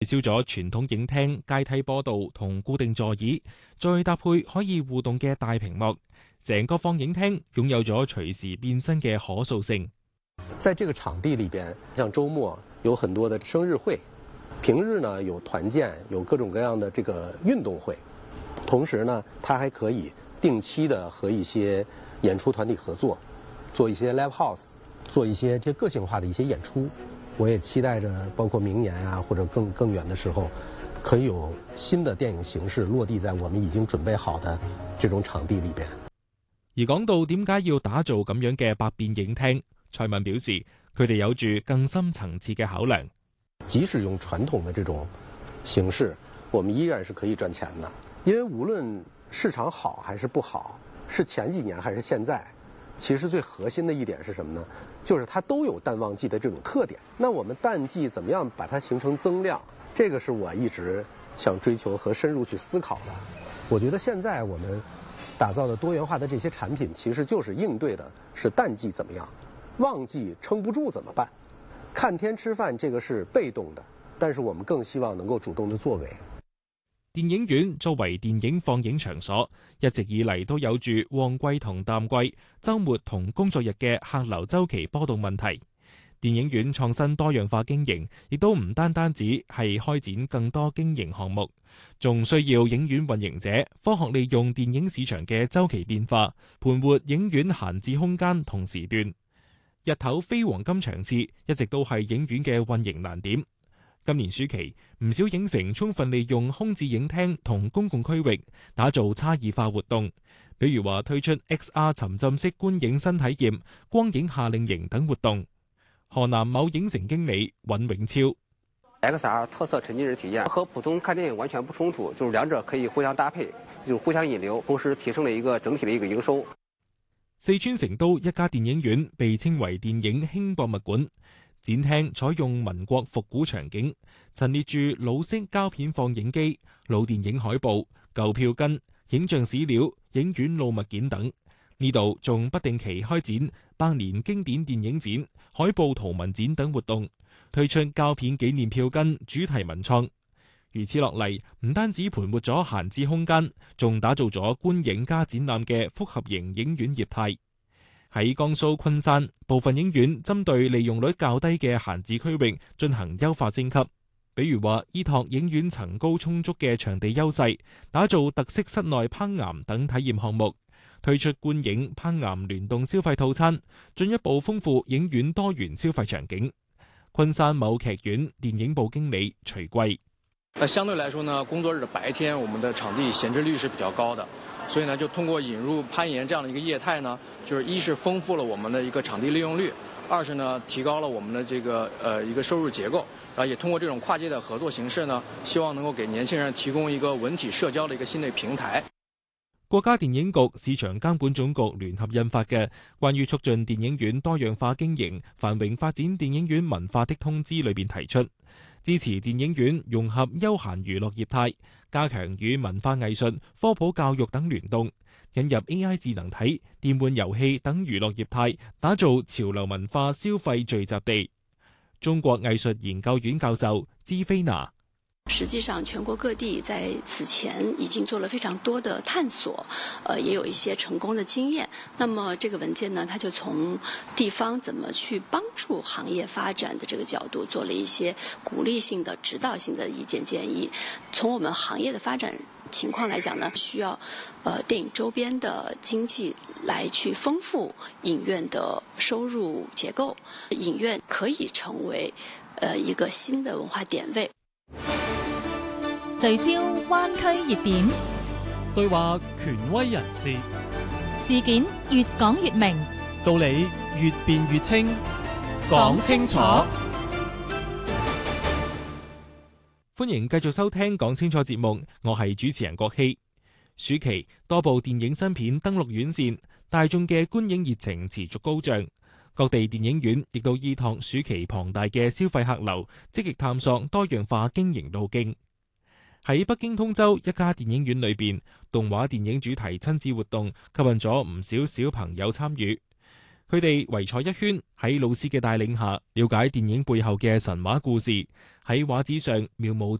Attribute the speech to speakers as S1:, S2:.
S1: 取消咗傳統影廳階梯坡道同固定座椅，再搭配可以互動嘅大屏幕，成個放映廳擁有咗隨時變身嘅可塑性。
S2: 在這個場地裏邊，像周末有很多的生日會，平日呢有團建，有各種各樣的這個運動會，同時呢，它還可以定期的和一些演出團體合作，做一些 live house， 做一些這個性化的一些演出。我也期待着，包括明年啊，或者更遠的時候，可以有新的電影形式落地在我們已經準備好的這種場地裏邊。
S1: 而講到點解要打造咁樣嘅百變影廳，蔡敏表示，佢哋有住更深層次嘅考量。
S2: 即使用傳統的這種形式，我們依然是可以賺錢的。因為無論市場好還是不好，是前幾年還是現在，其實最核心的一點是什麼呢？就是它都有淡旺季的這種特點。那我們淡季怎麼樣把它形成增量？這個是我一直想追求和深入去思考的。我覺得現在我們打造的多元化的這些產品，其實就是應對的是淡季怎麼樣，旺季撐不住怎麼辦？看天吃飯這個是被動的，但是我們更希望能夠主動的作為。
S1: 電影院作為電影放映場所，一直以嚟都有住旺季同淡季、週末同工作日嘅客流週期波動問題。電影院創新多樣化經營，亦都唔單止係開展更多經營項目，仲需要影院運營者科學利用電影市場嘅週期變化，盤活影院閒置空間同時段。日頭非黃金場次一直都係影院嘅運營難點。今年暑期，唔少影城充分利用空置影廳同公共區域，打造差異化活動，比如話推出 XR 沉浸式觀影新體驗、光影夏令營等活動。河南某影城經理尹永超
S3: XR 特色沉浸式體驗和普通看電影完全不衝突，就是兩者可以互相搭配，就是互相引流，同時提升了一個整體的一個營收。
S1: 四川成都一家電影院被稱為電影輕博物館，展廳採用民國復古場景，陳列住老式膠片放映機、老電影海報、舊票根、影像史料、影院老物件等。呢度仲不定期開展百年經典電影展、海報圖文展等活動，推出膠片紀念票根主題文創。如此落嚟，唔單止盤活咗閒置空間，仲打造咗觀影加展覽嘅複合型影院業態。喺江蘇昆山，部分影院針對利用率較低嘅閒置區域進行優化升級，比如話依託影院層高充足嘅場地優勢，打造特色室內攀岩等體驗項目，推出觀影攀岩聯動消費套餐，進一步豐富影院多元消費場景。昆山某劇院電影部經理徐貴：
S4: 相對來說呢，工作日的白天，我們的場地閒置率是比較高的，所以呢，就通過引入攀岩這樣的一個業態呢，就是一是豐富了我們的一個場地利用率，二是呢提高了我們的這個一個收入結構，然後也通過這種跨界的合作形式呢，希望能夠給年輕人提供一個文體社交的一個新的平台。
S1: 國家電影局市場監管總局聯合印發嘅關於促進電影院多樣化經營、繁榮發展電影院文化的通知裏邊提出，支持電影院融合休閒娛樂業態，加強與文化藝術、科普教育等聯動，引入 AI 智能體、電玩遊戲等娛樂業態，打造潮流文化消費聚集地。中國藝術研究院教授芝菲娜：
S5: 實際上，全國各地在此前已經做了非常多的探索，也有一些成功的經驗。那麼這個文件呢，它就從地方怎麼去幫助行業發展的這個角度，做了一些鼓勵性的、指導性的意見建議。從我們行業的發展情況來講呢，需要電影周邊的經濟來去豐富影院的收入結構，影院可以成為一個新的文化點位。
S6: 聚焦灣區熱點，
S7: 對話權威人士，
S6: 事件越講越明，
S7: 道理越辯越清，講清楚。
S1: 歡迎繼續收聽講清楚節目，我係主持人郭希。暑期多部電影新片登陸院線，大眾嘅觀影熱情持續高漲，各地電影院亦都依託暑期龐大嘅消費客流，積極探索多樣化經營路徑。喺北京通州一家電影院裏邊，動畫電影主題親子活動吸引咗唔少小朋友參與。 佢哋圍坐一圈，喺老師嘅帶領下，了解電影背後嘅神話故事，喺畫紙上描摹